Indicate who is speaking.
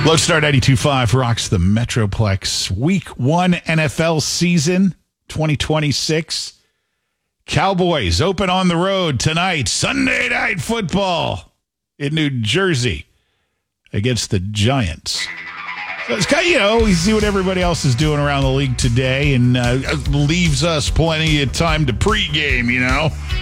Speaker 1: Lone Star 92.5 rocks the Metroplex. Week 1 NFL season 2026. Cowboys open on the road tonight. Sunday Night Football in New Jersey against the Giants. So it's kind of, we see what everybody else is doing around the league today and leaves us plenty of time to pregame,